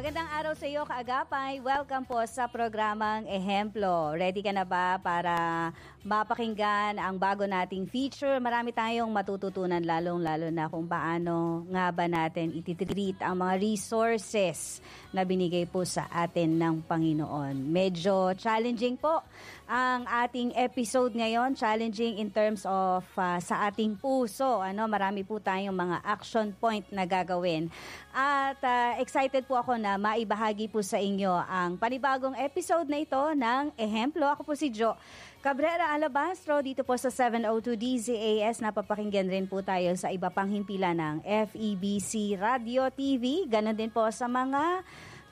Magandang araw sa iyo, kaagapay. Welcome po sa programang Ehemplo. Ready ka na ba para mapakinggan ang bago nating feature? Marami tayong matututunan, lalong-lalo na kung paano nga ba natin ititreat ang mga resources na binigay po sa atin ng Panginoon. Medyo challenging po ang ating episode ngayon. Challenging in terms of sa ating puso. Marami po tayong mga action point na gagawin. At excited po ako na maibahagi po sa inyo ang panibagong episode na ito ng Ehemplo. Ako po si Jo Cabrera Alabastro dito po sa 702 DZAS. Napapakinggan rin po tayo sa iba pang himpilan ng FEBC Radio TV. Ganon din po sa mga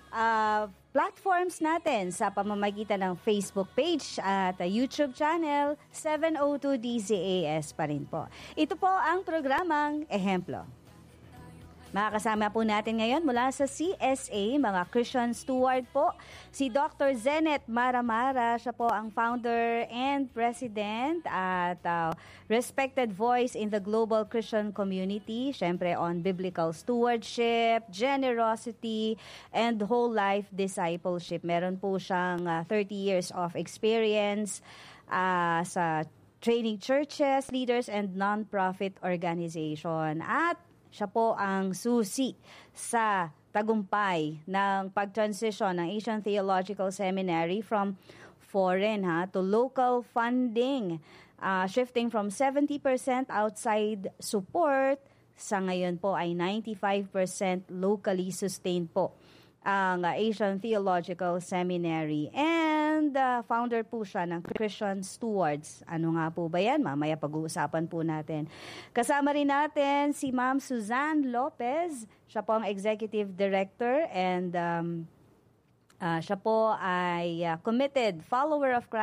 platforms natin sa pamamagitan ng Facebook page at YouTube channel 702 DZAS pa rin po. Ito po ang programang Ehemplo. Makakasama po natin ngayon mula sa CSA, mga Christian Steward po, si Dr. Zenet Maramara. Siya po ang founder and president at respected voice in the global Christian community. Siyempre on biblical stewardship, generosity, and whole life discipleship. Meron po siyang 30 years of experience sa training churches, leaders, and non-profit organization. At siya po ang susi sa tagumpay ng pag-transition ng Asian Theological Seminary from foreign to local funding, shifting from 70% outside support sa ngayon po ay 95% locally sustained po ang Asian Theological Seminary. And founder po siya ng Christian Stewards. Ano nga po ba yan? Mamaya pag-uusapan po natin. Kasama rin natin si Ma'am Suzanne Lopez. Siya po ang Executive Director and siya po ay committed follower of Christ